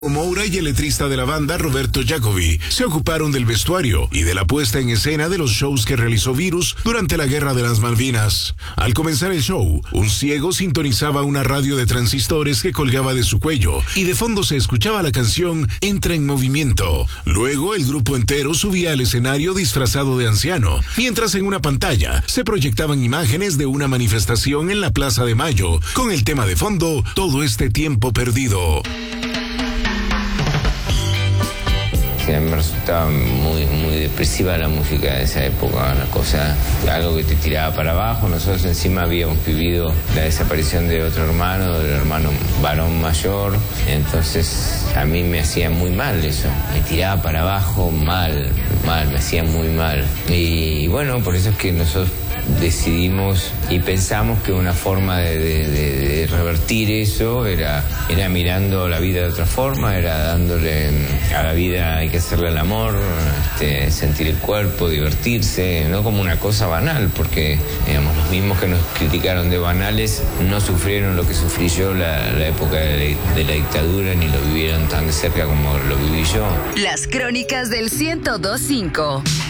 Moura y el letrista de la banda, Roberto Jacobi, se ocuparon del vestuario y de la puesta en escena de los shows que realizó Virus durante la Guerra de las Malvinas. Al comenzar el show, un ciego sintonizaba una radio de transistores que colgaba de su cuello y de fondo se escuchaba la canción Entra en Movimiento. Luego, el grupo entero subía al escenario disfrazado de anciano, mientras en una pantalla se proyectaban imágenes de una manifestación en la Plaza de Mayo, con el tema de fondo Todo este tiempo perdido. A mí me resultaba muy depresiva la música de esa época, una cosa, algo que te tiraba para abajo. Nosotros encima habíamos vivido la desaparición de otro hermano, del hermano varón mayor, entonces a mí me hacía muy mal eso, me tiraba para abajo mal, me hacía muy mal. Y bueno, por eso es que nosotros decidimos y pensamos que una forma de revertir eso era mirando la vida de otra forma, era dándole a la vida, hay que hacerle el amor, sentir el cuerpo, divertirse, no como una cosa banal, porque digamos, los mismos que nos criticaron de banales no sufrieron lo que sufrí yo la época de la dictadura, ni lo vivieron tan de cerca como lo viví yo. Las crónicas del 102.5.